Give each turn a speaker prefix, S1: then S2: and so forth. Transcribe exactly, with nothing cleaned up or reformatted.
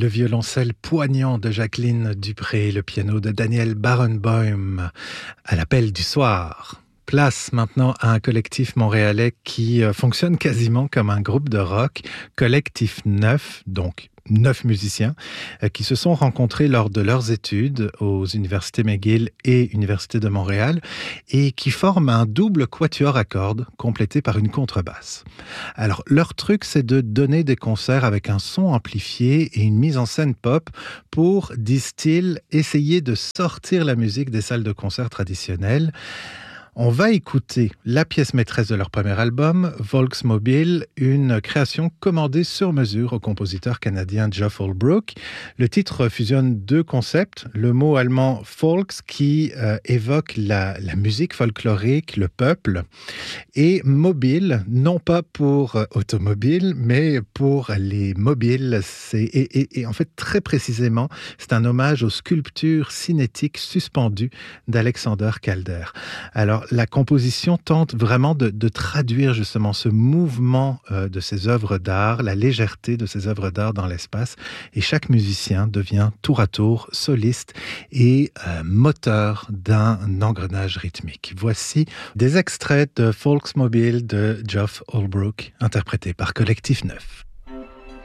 S1: Le violoncelle poignant de Jacqueline Dupré, le piano de Daniel Barenboim, à l'appel du soir. Place maintenant à un collectif montréalais qui fonctionne quasiment comme un groupe de rock, Collectif neuf, donc neuf musiciens, qui se sont rencontrés lors de leurs études aux universités McGill et Université de Montréal et qui forment un double quatuor à cordes complété par une contrebasse. Alors, leur truc, c'est de donner des concerts avec un son amplifié et une mise en scène pop pour, disent-ils, essayer de sortir la musique des salles de concert traditionnelles. On va écouter la pièce maîtresse de leur premier album, Volksmobile, une création commandée sur mesure au compositeur canadien Geoff Holbrook. Le titre fusionne deux concepts, le mot allemand Volks qui euh, évoque la, la musique folklorique, le peuple, et mobile, non pas pour euh, automobile, mais pour les mobiles. C'est, et, et, et en fait, très précisément, c'est un hommage aux sculptures cinétiques suspendues d'Alexander Calder. Alors, la composition tente vraiment de, de traduire justement ce mouvement euh, de ces œuvres d'art, la légèreté de ces œuvres d'art dans l'espace. Et chaque musicien devient tour à tour soliste et euh, moteur d'un engrenage rythmique. Voici des extraits de Volksmobile de Geoff Holbrook, interprété par Collectif neuf.